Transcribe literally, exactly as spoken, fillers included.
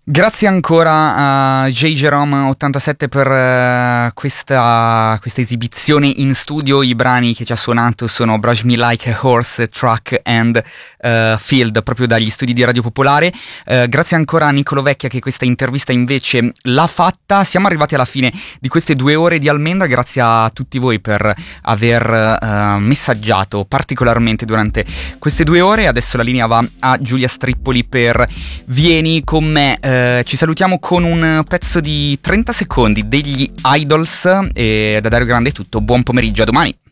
Grazie ancora a J. Jerome ottantasette per uh, questa, questa esibizione in studio. I brani che ci ha suonato sono Brush Me Like a Horse, Track and uh, Field, proprio dagli studi di Radio Popolare. Uh, grazie ancora a Nicolo Vecchia che questa intervista invece l'ha fatta. Siamo arrivati alla fine di queste due ore di Almendra. Grazie a tutti voi per aver uh, messaggiato particolarmente durante queste due ore. Adesso la linea va a Giulia Strippoli per Vieni con me. Uh, ci salutiamo con un pezzo di trenta secondi degli Idols e da Dario Grande è tutto. Buon pomeriggio, a domani.